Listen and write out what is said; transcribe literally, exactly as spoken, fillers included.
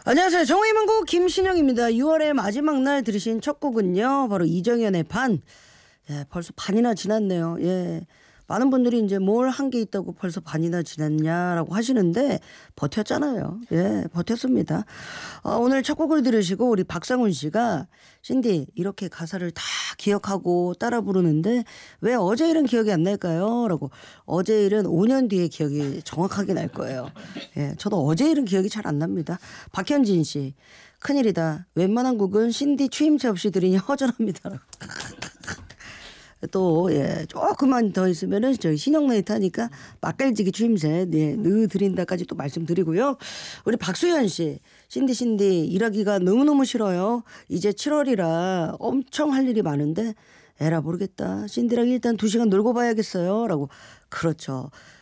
안녕하세요. 정의 문고 김신영입니다. 유월의 마지막 날 들으신 첫 곡은요. 바로 이정현의 반. 예, 벌써 반이나 지났네요. 예. 많은 분들이 이제 뭘 한 게 있다고 벌써 반이나 지났냐라고 하시는데 버텼잖아요. 예, 버텼습니다. 어, 오늘 첫 곡을 들으시고 우리 박상훈 씨가 신디 이렇게 가사를 다 기억하고 따라 부르는데 왜 어제 일은 기억이 안 날까요? 라고. 어제 일은 오 년 뒤에 기억이 정확하게 날 거예요. 예, 저도 어제 일은 기억이 잘 안 납니다. 박현진 씨. 큰일이다. 웬만한 곡은 신디 추임새 없이 들으니 허전합니다. 라고. 또, 예, 조금만 더 있으면은 저희 신영나이트 하니까 맛깔지기 추임새, 네, 느 드린다까지 또 말씀드리고요. 우리 박수현 씨, 신디, 신디, 일하기가 너무너무 싫어요. 이제 칠월이라 엄청 할 일이 많은데, 에라 모르겠다. 신디랑 일단 두 시간 놀고 봐야겠어요. 라고. 그렇죠.